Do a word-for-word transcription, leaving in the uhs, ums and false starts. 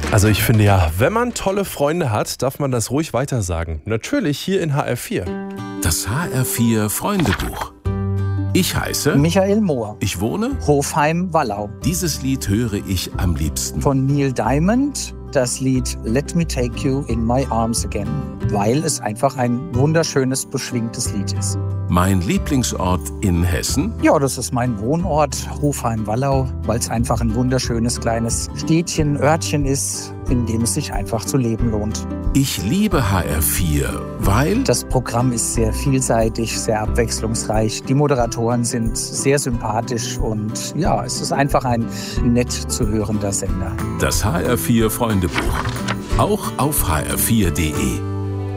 Also ich finde ja, wenn man tolle Freunde hat, darf man das ruhig weitersagen. Natürlich hier in H R vier. Das H R vier Freundebuch. Ich heiße Michael Mohr. Ich wohne Hofheim-Wallau. Dieses Lied höre ich am liebsten. Von Neil Diamond das Lied Let Me Take You in My Arms Again, weil es einfach ein wunderschönes, beschwingtes Lied ist. Mein Lieblingsort in Hessen? Ja, das ist mein Wohnort, Hofheim-Wallau, weil es einfach ein wunderschönes kleines Städtchen, Örtchen ist, in dem es sich einfach zu leben lohnt. Ich liebe H R vier, weil das Programm ist sehr vielseitig, sehr abwechslungsreich. Die Moderatoren sind sehr sympathisch und ja, es ist einfach ein nett zu hörender Sender. Das H R vier Freundebuch. Auch auf h r vier punkt d e.